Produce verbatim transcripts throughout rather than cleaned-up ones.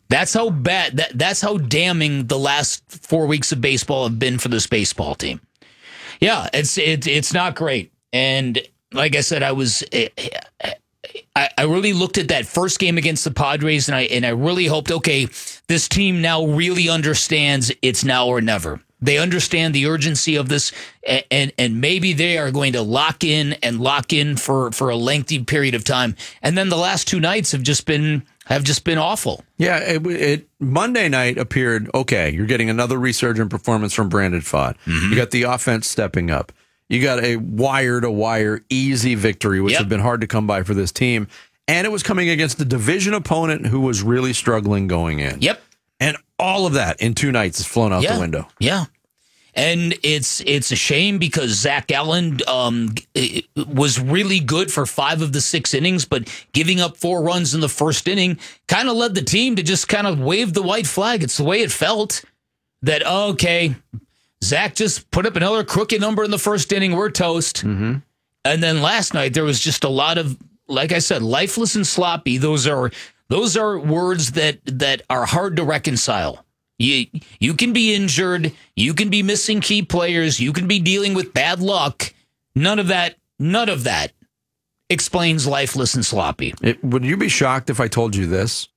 That's how bad, that, that's how damning the last four weeks of baseball have been for this baseball team. Yeah, it's it, it's not great. And like I said, I was I, I really looked at that first game against the Padres, and I and I really hoped, okay, this team now really understands it's now or never. They understand the urgency of this, and, and and maybe they are going to lock in and lock in for, for a lengthy period of time. And then the last two nights have just been have just been awful. Yeah, it, it Monday night appeared okay. You're getting another resurgent performance from Brandon Pfaadt. Mm-hmm. You got the offense stepping up. You got a wire-to-wire easy victory, which yep. had been hard to come by for this team. And it was coming against a division opponent who was really struggling going in. Yep. And all of that in two nights is flown out yeah. the window. Yeah. And it's it's a shame because Zach Allen um, was really good for five of the six innings, but giving up four runs in the first inning kind of led the team to just kind of wave the white flag. It's the way it felt that, oh, okay, Zach just put up another crooked number in the first inning. We're toast. Mm-hmm. And then last night there was just a lot of, like I said, lifeless and sloppy. Those are those are words that that are hard to reconcile. You you can be injured, you can be missing key players, you can be dealing with bad luck. None of that, none of that explains lifeless and sloppy. It, would you be shocked if I told you this?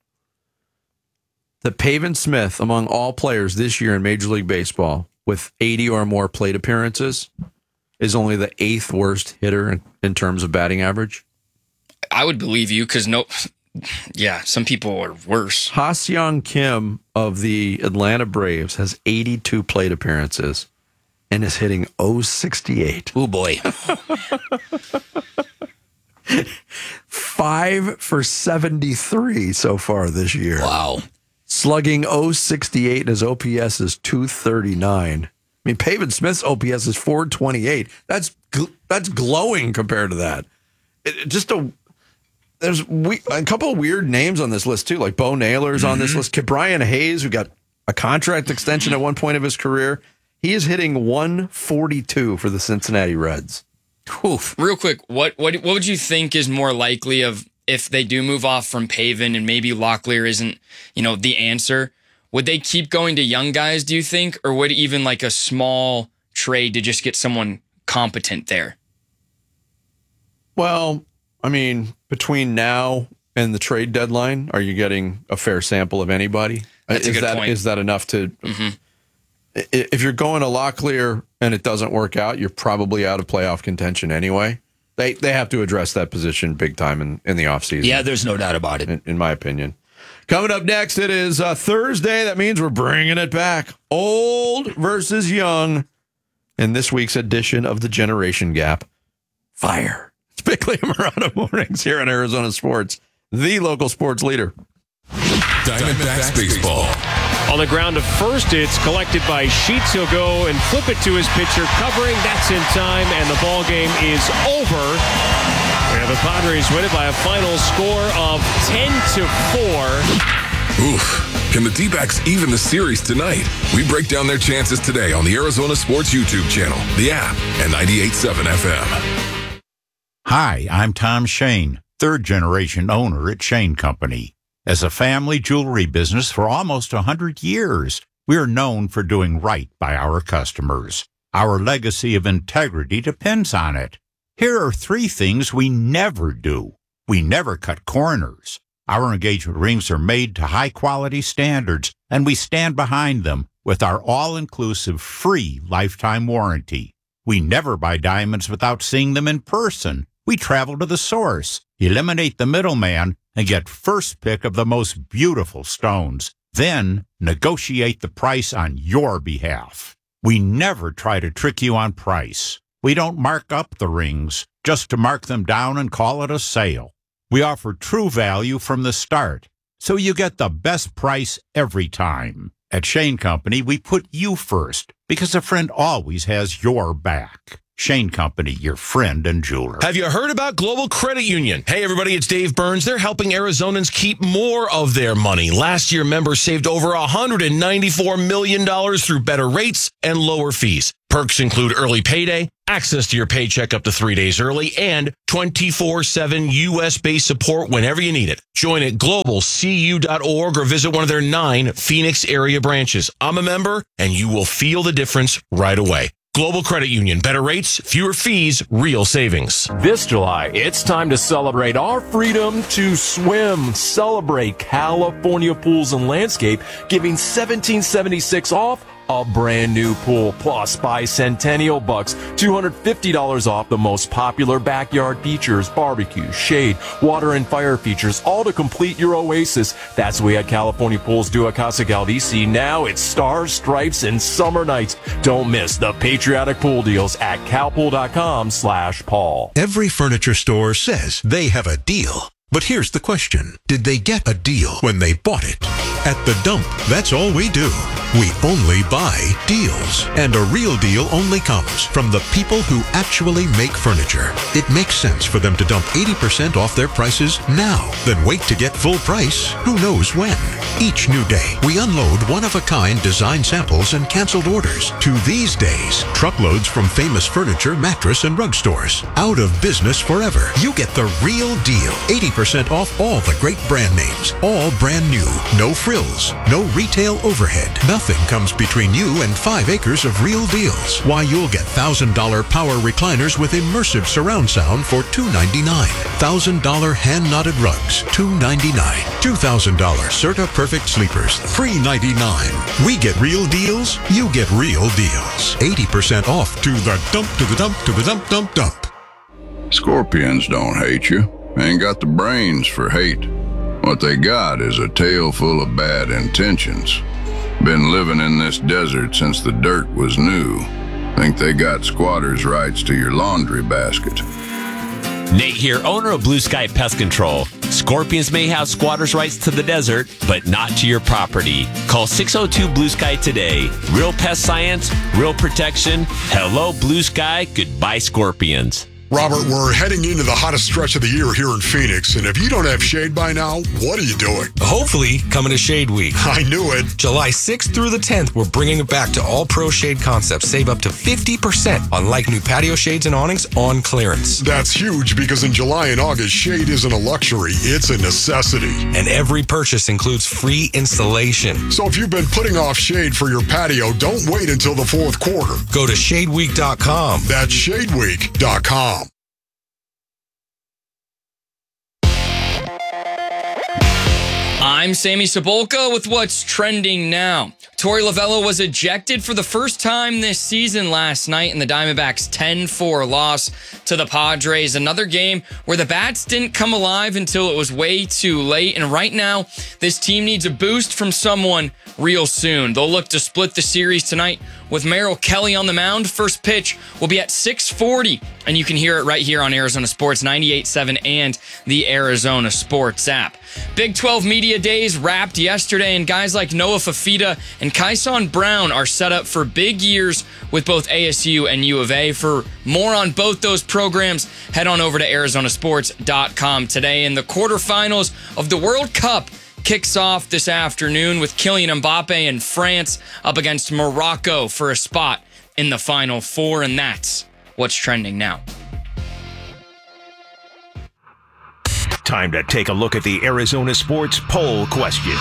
That Pavin Smith, among all players this year in Major League Baseball, with eighty or more plate appearances, is only the eighth worst hitter in, in terms of batting average? I would believe you because no, yeah, some people are worse. Ha-Seong Kim of the Atlanta Braves has eighty-two plate appearances and is hitting oh sixty-eight. Oh, boy. Five for seventy-three so far this year. Wow. Slugging oh sixty-eight and his O P S is two thirty-nine. I mean, Pavin Smith's O P S is four twenty-eight. That's gl- that's glowing compared to that. It, it just a there's we, a couple of weird names on this list too, like Bo Naylor's mm-hmm. on this list. Brian Hayes, who got a contract extension at one point of his career, he is hitting one forty-two for the Cincinnati Reds. Oof. Real quick, what what what would you think is more likely of if they do move off from Pavin and maybe Locklear isn't, you know, the answer? Would they keep going to young guys, do you think? Or would even like a small trade to just get someone competent there? Well, I mean, between now and the trade deadline, are you getting a fair sample of anybody? That's is a good that, point. Is that enough to... Mm-hmm. If you're going to Locklear and it doesn't work out, you're probably out of playoff contention anyway. They they have to address that position big time in, in the offseason. Yeah, there's no doubt about it. In, in my opinion. Coming up next, it is uh, Thursday. That means we're bringing it back. Old versus young in this week's edition of the Generation Gap. Fire. It's Bickley and Murata Mornings here on Arizona Sports, the local sports leader. Diamondbacks baseball. On the ground to first, it's collected by Sheets. He'll go and flip it to his pitcher, covering. That's in time, and the ball game is over. And the Padres win it by a final score of ten to four. Oof. Can the D-backs even the series tonight? We break down their chances today on the Arizona Sports YouTube channel, the app, and ninety-eight point seven F M. Hi, I'm Tom Shane, third-generation owner at Shane Company. As a family jewelry business for almost one hundred years, we are known for doing right by our customers. Our legacy of integrity depends on it. Here are three things we never do. We never cut corners. Our engagement rings are made to high-quality standards, and we stand behind them with our all-inclusive free lifetime warranty. We never buy diamonds without seeing them in person. We travel to the source, eliminate the middleman, and get first pick of the most beautiful stones. Then negotiate the price on your behalf. We never try to trick you on price. We don't mark up the rings just to mark them down and call it a sale. We offer true value from the start, so you get the best price every time. At Shane Company, we put you first because a friend always has your back. Shane Company, your friend and jeweler. Have you heard about Global Credit Union? Hey, everybody, it's Dave Burns. They're helping Arizonans keep more of their money. Last year, members saved over one hundred ninety-four million dollars through better rates and lower fees. Perks include early payday, access to your paycheck up to three days early, and twenty-four seven U S-based support whenever you need it. Join at global c u dot org or visit one of their nine Phoenix area branches. I'm a member, and you will feel the difference right away. Global Credit Union. Better rates, fewer fees, real savings. This July, it's time to celebrate our freedom to swim. Celebrate California Pools and Landscape, giving seventeen seventy-six off a brand new pool. Plus, buy Centennial Bucks, two hundred fifty dollars off the most popular backyard features, barbecue, shade, water, and fire features, all to complete your oasis. That's what we at California Pools do at Casa Galvisi. Now it's stars, stripes, and summer nights. Don't miss the patriotic pool deals at calpool.com slash Paul. Every furniture store says they have a deal. But here's the question. Did they get a deal when they bought it? At The Dump, that's all we do. We only buy deals. And a real deal only comes from the people who actually make furniture. It makes sense for them to dump eighty percent off their prices now, then wait to get full price who knows when. Each new day, we unload one-of-a-kind design samples and canceled orders. To these days, truckloads from famous furniture, mattress, and rug stores. Out of business forever. You get the real deal. eighty percent off all the great brand names. All brand new. No frills. No retail overhead. Nothing comes between you and five acres of real deals. Why, you'll get one thousand dollars power recliners with immersive surround sound for two hundred ninety-nine dollars. one thousand dollars hand-knotted rugs, two hundred ninety-nine dollars. two thousand dollars Serta Perfect Sleepers, three hundred ninety-nine dollars. We get real deals, you get real deals. eighty percent off to the dump, to the dump, to the dump, dump, dump. Scorpions don't hate you. Ain't got the brains for hate. What they got is a tail full of bad intentions. Been living in this desert since the dirt was new. Think they got squatters' rights to your laundry basket. Nate here, owner of Blue Sky Pest Control. Scorpions may have squatters' rights to the desert, but not to your property. Call six oh two Blue Sky today. Real pest science, real protection. Hello, Blue Sky. Goodbye, Scorpions. Robert, we're heading into the hottest stretch of the year here in Phoenix, and if you don't have shade by now, what are you doing? Hopefully, coming to Shade Week. I knew it. July sixth through the tenth, we're bringing it back to all pro shade concepts. Save up to fifty percent on like new patio shades and awnings on clearance. That's huge because in July and August, shade isn't a luxury, it's a necessity. And every purchase includes free installation. So if you've been putting off shade for your patio, don't wait until the fourth quarter. Go to shade week dot com. That's shade week dot com. I'm Sammy Cebulka with what's trending now. Torey Lovullo was ejected for the first time this season last night in the Diamondbacks' ten four loss to the Padres. Another game where the bats didn't come alive until it was way too late. And right now, this team needs a boost from someone real soon. They'll look to split the series tonight with Merrill Kelly on the mound. First pitch will be at six forty, and you can hear it right here on Arizona Sports ninety-eight point seven and the Arizona Sports app. Big twelve Media Days wrapped yesterday, and guys like Noah Fafita and Kyson Brown are set up for big years with both A S U and U of A. For more on both those programs, head on over to arizona sports dot com today. And the quarterfinals of the World Cup kicks off this afternoon with Kylian Mbappe and France up against Morocco for a spot in the Final Four, and that's what's trending now. Time to take a look at the Arizona Sports Poll Question.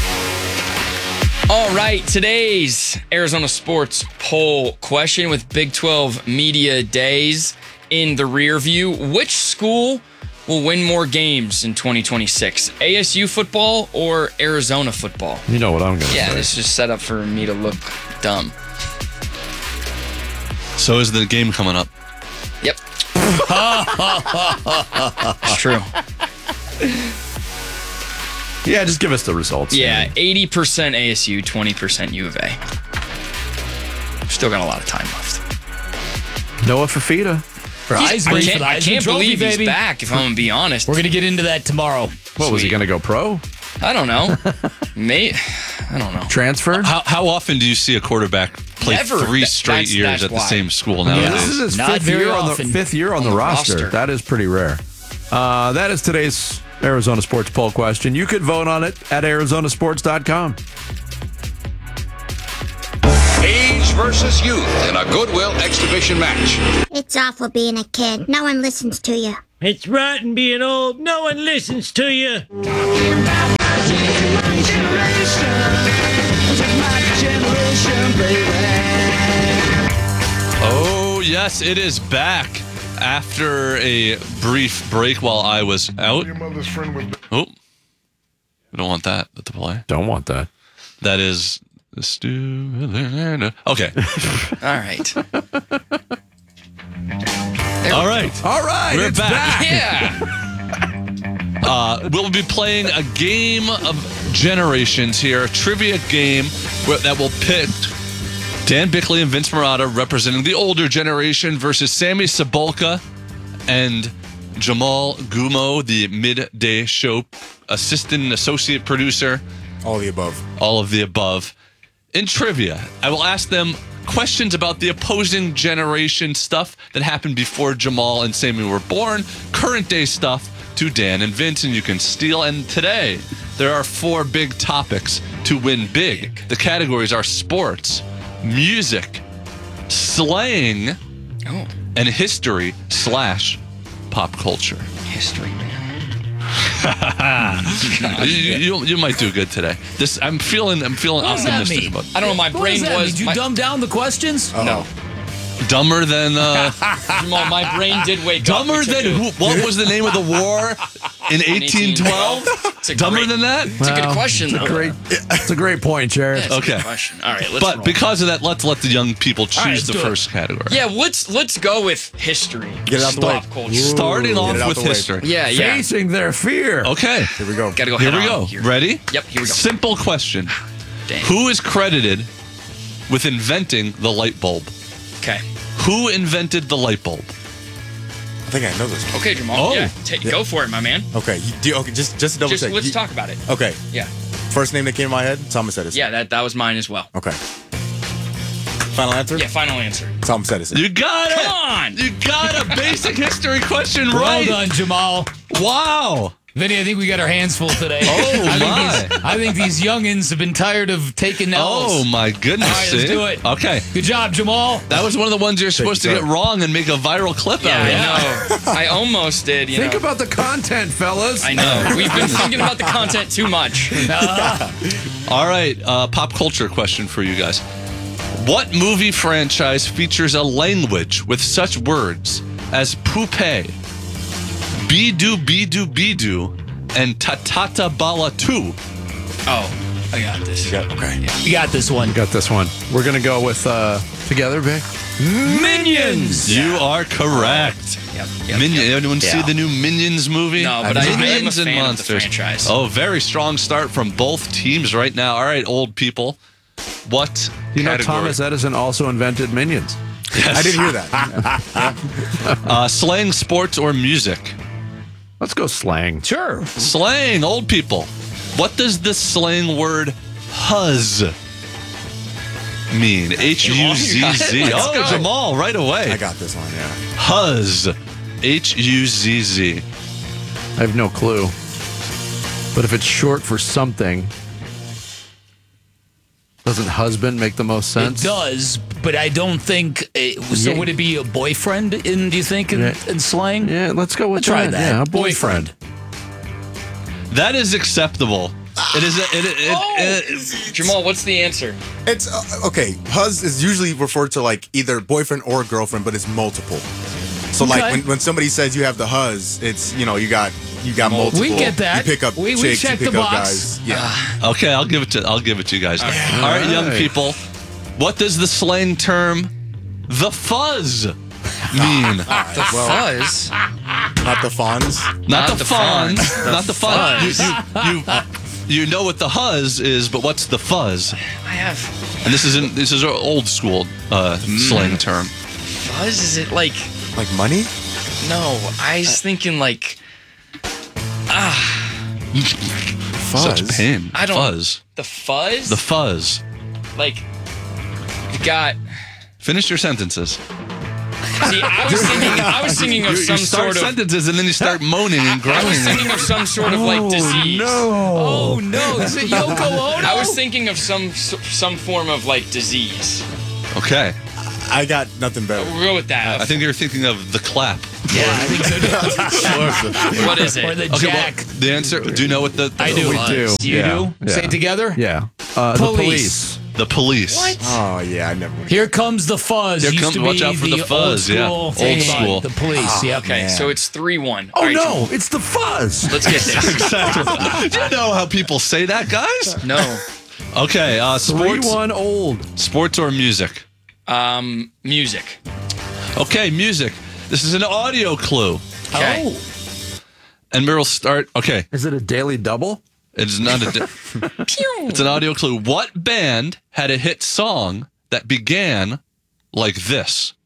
All right, today's Arizona Sports Poll Question with Big twelve Media Days in the rear view. Which school will win more games in twenty twenty-six? A S U football or Arizona football? You know what I'm going to yeah, say. Yeah, this is just set up for me to look dumb. So is the game coming up? Yep. It's true. Yeah, just give us the results. Yeah, eighty percent A S U, twenty percent U of A. Still got a lot of time left. Noah Fafita. For Heisman, I can't, for the I can't trophy, believe baby. he's back, if I'm going to be honest. We're going to get into that tomorrow. What, Sweet. Was he going to go pro? I don't know. May, I don't know. Transfer? How, how often do you see a quarterback play Never. three straight That's- years that's at the why. same school Yeah, nowadays? this is his Not fifth very year, on the, often. fifth year on, On the, the roster. roster. That is pretty rare. Uh, that is today's Arizona Sports Poll Question. You could vote on it at arizona sports dot com. Age versus youth in a Goodwill exhibition match. It's awful being a kid. No one listens to you. It's rotten being old. No one listens to you. Oh, yes, it is back after a brief break while I was out. Oh, we don't want that to play. Don't want that. That is the stew. Okay. All right. All right. All right. We're it's back. Yeah. Uh, we'll be playing a game of generations here, a trivia game where, that will pit Dan Bickley and Vince Marotta representing the older generation versus Sammy Sabolka and Jamal Gumo, the midday show assistant and associate producer. All the above. All of the above. In trivia, I will ask them questions about the opposing generation, stuff that happened before Jamal and Sammy were born, current day stuff to Dan and Vince, and you can steal. And today, there are four big topics to win big. The categories are sports, music, slang, oh. and history slash pop culture. History, man. you, you, you might do good today. This I'm feeling. I'm feeling What does that optimistic mean? about. I don't know. My What brain does that was. mean? Did you my, dumb down the questions? No. Dumber than uh, Jamal, my brain did wake dumber up. than who, what was the name of the war in eighteen twelve? Dumber great, than that? It's a good question, It's though. a great, it's a great point, Jared. Yeah, it's a Okay. good question. All right, let's But roll. because of that, let's let the young people choose All right, let's the do it. first category. Yeah, let's let's go with history. Get it out the Pop way. culture. Starting Get off it out with the way. history. Yeah, yeah. Facing their fear. Okay. Here we go. Gotta go. Here head we on go. here. Ready? Yep. Here we go. Simple question. Dang. Who is credited with inventing the light bulb? Okay. Who invented the light bulb? I think I know this one. Okay, Jamal. Oh. Yeah. Take, Yeah. Go for it, my man. Okay. You, do, okay. Just just to double Just check. let's You- talk about it. Okay. Yeah. First name that came to my head, Thomas Edison. Yeah. That that was mine as well. Okay. Final answer? Yeah. Final answer. Thomas Edison. You got it. Come on. You got a basic history question Well right. done, Jamal. Wow. Vinny, I think we got our hands full today. Oh, I think my. these- I think these youngins have been tired of taking L's. Oh my goodness. All right, let's see? do it. Okay. Good job, Jamal. That was one of the ones you're supposed to you, get sir. wrong and make a viral clip Yeah, out of. I know. I almost did. You Think know. about the content, fellas. I know. We've been thinking about the content too much. All right, uh, pop culture question for you guys. What movie franchise features a language with such words as poupée, bidu bidu bidu, and tatata bala two? Oh, I got this. Yeah, okay. You got this one. Got this one. We're gonna go with uh, together, Vic. Minions. You are correct. Yep. yep, Minion. yep. Anyone see Yeah. the new Minions movie? No, but I- I am a Minions and fan of the Monsters. franchise. Oh, very strong start from both teams right now. All right, old people. What You know, category? Thomas Edison also invented Minions. I didn't hear that. Uh, slang, sports, or music? Let's go slang. Sure. Slang, old people. What does the slang word huzz mean? H U Z Z. Let's Oh, go. Jamal, right away. I got this one, yeah. Huzz. H U Z Z. I have no clue. But if it's short for something, doesn't husband make the most sense? It does, but I don't think. It, so Yeah. would it be a boyfriend? In do you think in, Yeah. in slang? Yeah, let's go with Try that. that. Yeah, a boyfriend. That is acceptable. It is. A, it, it, it, Oh! it- Jamal, what's the answer? It's uh, okay. Huz is usually referred to like either boyfriend or girlfriend, but it's multiple. So like Okay. when, when somebody says you have the huz, it's you know you got you got multiple. We get that. You pick up We- we chicks, check you pick the up box. guys. Yeah. okay, I'll give it to. I'll give it to you guys. All right, young right. people. What does the slang term "the fuzz" mean? The fuzz. Not the fawns. Not, Not the, the fawns. fawns. The Not the fuzz. fuzz. You, you, you, you know what the huzz is, but what's the fuzz? I have And this isn't. This is an old school uh, slang term. fuzz. Is it like? Like money? No, I was thinking like Fuzz. Such pain. I don't- Fuzz. the fuzz. The fuzz. like you got. Finish your sentences. See, I was thinking. I was thinking of You, some you start sort of. sentences and then you start moaning and I was groaning. thinking of some sort of like disease. Oh no! Is it Yoko Ono? I was thinking of some some form of like disease. Okay. I got nothing better. We'll go with that. I think you're thinking of the clap. Yeah, I think so. What is it? Or the Okay, jack. well, the answer. Do you know what the? the I do. We do. Do you Yeah. do? Yeah. Say it together. Yeah. Uh, the Police. police. The police. What? Oh yeah, I never. Here comes the fuzz. Here Used comes- to watch be out for the fuzz, Old yeah. school Old thing. school. The police. yeah. Okay, Man. so it's three one. Oh no, it's the fuzz. Let's get this. Exactly. Do you know how people say that, guys? No. Okay. Uh, Three sports. one old. Sports or music? Um, music. Okay, music. This is an audio clue. Okay. Oh. And we'll start. Okay. Is it a daily double? It's not a. Di- it's an audio clue. What band had a hit song that began like this?